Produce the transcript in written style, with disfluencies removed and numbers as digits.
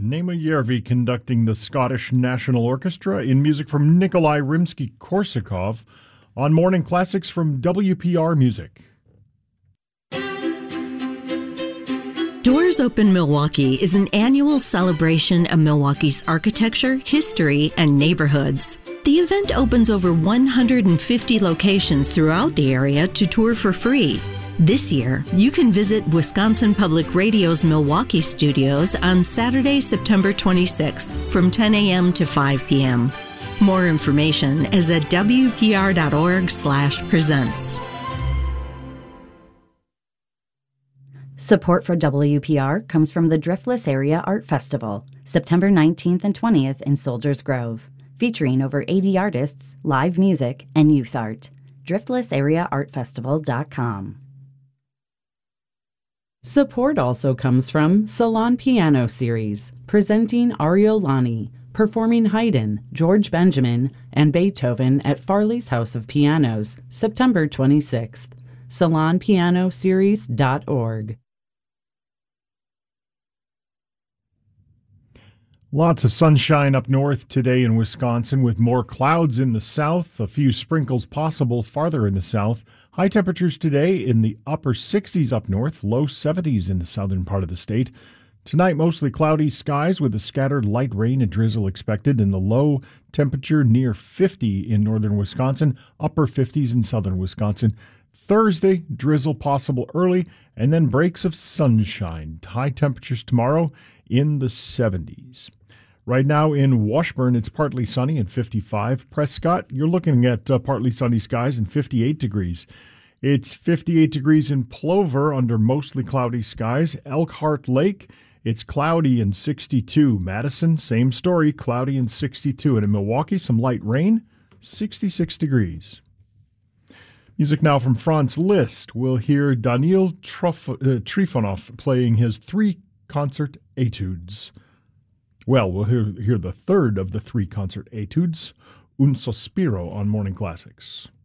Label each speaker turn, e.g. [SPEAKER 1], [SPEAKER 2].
[SPEAKER 1] Nema Järvi conducting the Scottish National Orchestra in music from Nikolai Rimsky-Korsakov on Morning Classics from WPR Music.
[SPEAKER 2] Doors Open Milwaukee is an annual celebration of Milwaukee's architecture, history, and neighborhoods. The event opens over 150 locations throughout the area to tour for free. This year, you can visit Wisconsin Public Radio's Milwaukee studios on Saturday, September 26th from 10 a.m. to 5 p.m. More information is at wpr.org/presents.
[SPEAKER 3] Support for WPR comes from the Driftless Area Art Festival, September 19th and 20th in Soldiers Grove, featuring over 80 artists, live music, and youth art. DriftlessAreaArtFestival.com.
[SPEAKER 4] Support also comes from Salon Piano Series, presenting Ariolani, performing Haydn, George Benjamin, and Beethoven at Farley's House of Pianos, September 26th. SalonPianoSeries.org.
[SPEAKER 1] Lots of sunshine up north today in Wisconsin with more clouds in the south, a few sprinkles possible farther in the south. High temperatures today in the upper 60s up north, low 70s in the southern part of the state. Tonight, mostly cloudy skies with a scattered light rain and drizzle expected in the low temperature near 50 in northern Wisconsin, upper 50s in southern Wisconsin. Thursday, drizzle possible early, and then breaks of sunshine. High temperatures tomorrow in the 70s. Right now in Washburn, it's partly sunny and 55. Prescott, you're looking at partly sunny skies and 58 degrees. It's 58 degrees in Plover under mostly cloudy skies. Elkhart Lake, it's cloudy and 62. Madison, same story, cloudy and 62. And in Milwaukee, some light rain, 66 degrees. Music now from Franz Liszt. We'll hear Daniil Trifonov playing his 3 concert etudes. Well, we'll hear the third of the 3 concert etudes, Un Sospiro, on Morning Classics.